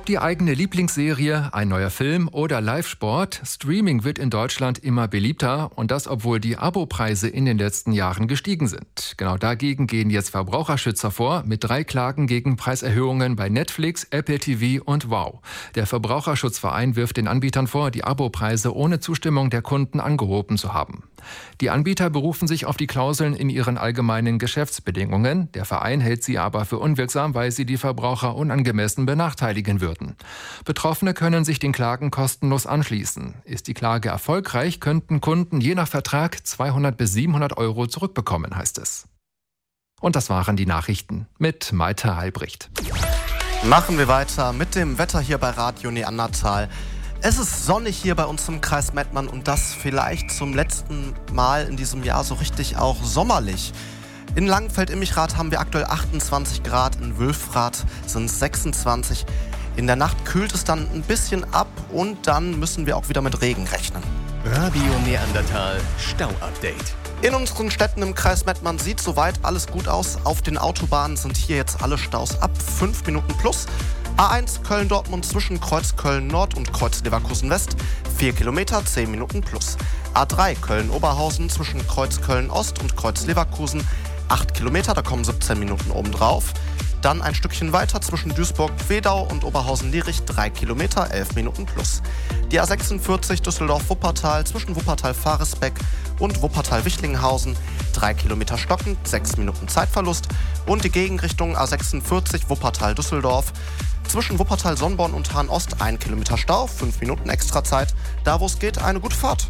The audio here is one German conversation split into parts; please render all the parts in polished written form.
Ob die eigene Lieblingsserie, ein neuer Film oder Live-Sport, Streaming wird in Deutschland immer beliebter und das, obwohl die Abopreise in den letzten Jahren gestiegen sind. Genau dagegen gehen jetzt Verbraucherschützer vor mit 3 Klagen gegen Preiserhöhungen bei Netflix, Apple TV und Wow. Der Verbraucherschutzverein wirft den Anbietern vor, die Abopreise ohne Zustimmung der Kunden angehoben zu haben. Die Anbieter berufen sich auf die Klauseln in ihren allgemeinen Geschäftsbedingungen. Der Verein hält sie aber für unwirksam, weil sie die Verbraucher unangemessen benachteiligen würden. Betroffene können sich den Klagen kostenlos anschließen. Ist die Klage erfolgreich, könnten Kunden je nach Vertrag 200 bis 700 Euro zurückbekommen, heißt es. Und das waren die Nachrichten mit Malte Heilbricht. Machen wir weiter mit dem Wetter hier bei Radio Neandertal. Es ist sonnig hier bei uns im Kreis Mettmann und das vielleicht zum letzten Mal in diesem Jahr so richtig auch sommerlich. In Langenfeld-Immichrath haben wir aktuell 28 Grad, in Wülfrath sind es 26. In der Nacht kühlt es dann ein bisschen ab und dann müssen wir auch wieder mit Regen rechnen. Radio Neandertal Stau-Update. In unseren Städten im Kreis Mettmann sieht soweit alles gut aus. Auf den Autobahnen sind hier jetzt alle Staus ab 5 Minuten plus. A1 Köln-Dortmund zwischen Kreuz Köln-Nord und Kreuz Leverkusen-West 4 Kilometer, 10 Minuten plus. A3 Köln-Oberhausen zwischen Kreuz Köln-Ost und Kreuz Leverkusen 8 Kilometer, da kommen 17 Minuten obendrauf. Dann ein Stückchen weiter zwischen Duisburg-Wedau und Oberhausen-Lierich 3 Kilometer, 11 Minuten plus. Die A46 Düsseldorf-Wuppertal zwischen Wuppertal-Faresbeck und Wuppertal-Wichlinghausen 3 Kilometer stockend, 6 Minuten Zeitverlust. Und die Gegenrichtung A46 Wuppertal-Düsseldorf zwischen Wuppertal-Sonnborn und Hahn-Ost 1 Kilometer Stau, 5 Minuten Extrazeit. Da wo es geht, eine gute Fahrt.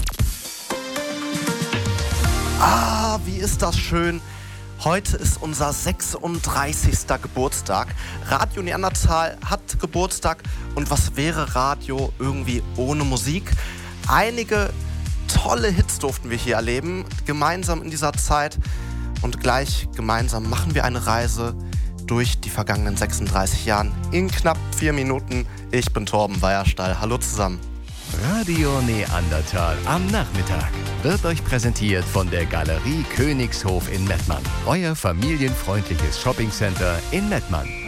Ah, wie ist das schön. Heute ist unser 36. Geburtstag. Radio Neandertal hat Geburtstag. Und was wäre Radio irgendwie ohne Musik? Einige tolle Hits durften wir hier erleben, gemeinsam in dieser Zeit. Und gleich gemeinsam machen wir eine Reise durch die vergangenen 36 Jahren in knapp 4 Minuten. Ich bin Torben Weierstall. Hallo zusammen. Radio Neandertal am Nachmittag wird euch präsentiert von der Galerie Königshof in Mettmann. Euer familienfreundliches Shoppingcenter in Mettmann.